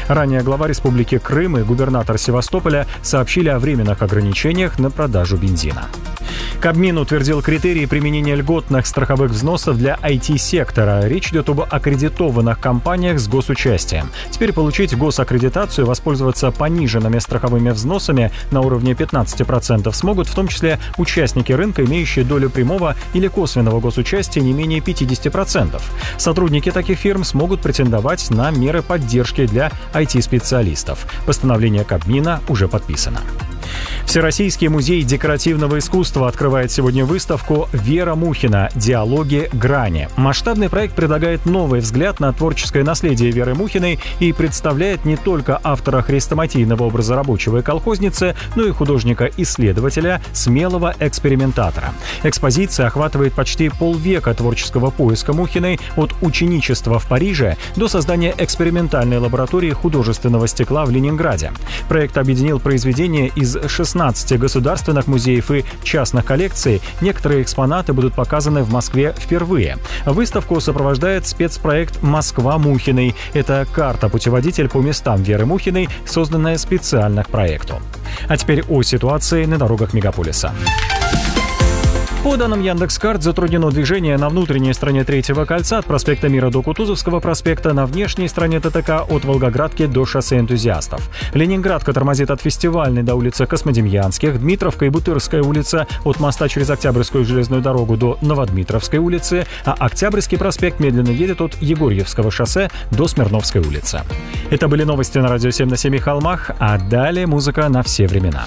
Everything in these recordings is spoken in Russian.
Ранее глава Республики Крым и губернатор Севастополя сообщили о временных ограничениях на продажу бензина. Кабмин утвердил критерии применения льготных страховых взносов для IT-сектора. Речь идет об аккредитованных компаниях с госучастием. Теперь получить госаккредитацию и воспользоваться пониженными страховыми взносами на уровне 15% смогут в том числе участники рынка, имеющие долю прямого или косвенного госучастия не менее 50%. Сотрудники таких фирм смогут претендовать на меры поддержки для IT-специалистов. Постановление Кабмина уже подписано. Всероссийский музей декоративного искусства открывает сегодня выставку «Вера Мухина. Диалоги. Грани». Масштабный проект предлагает новый взгляд на творческое наследие Веры Мухиной и представляет не только автора хрестоматийного образа рабочего и колхозницы, но и художника-исследователя, смелого экспериментатора. Экспозиция охватывает почти полвека творческого поиска Мухиной от ученичества в Париже до создания экспериментальной лаборатории художественного стекла в Ленинграде. Проект объединил произведения из 16 государственных музеев и частных коллекций. Некоторые экспонаты будут показаны в Москве впервые. Выставку сопровождает спецпроект «Москва Мухиной». Это карта-путеводитель по местам Веры Мухиной, созданная специально к проекту. А теперь о ситуации на дорогах мегаполиса. По данным Яндекс.Карт, затруднено движение на внутренней стороне Третьего кольца от проспекта Мира до Кутузовского проспекта, на внешней стороне ТТК от Волгоградки до шоссе Энтузиастов. Ленинградка тормозит от Фестивальной до улицы Космодемьянских, Дмитровка и Бутырская улица от моста через Октябрьскую железную дорогу до Новодмитровской улицы, а Октябрьский проспект медленно едет от Егорьевского шоссе до Смирновской улицы. Это были новости на Радио 7 на 7 холмах, а далее музыка на все времена.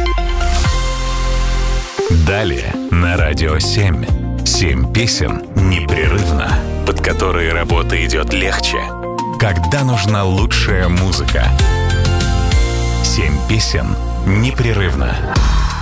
Далее на Радио 7. 7 песен непрерывно, под которые работа идет легче. Когда нужна лучшая музыка. 7 песен непрерывно.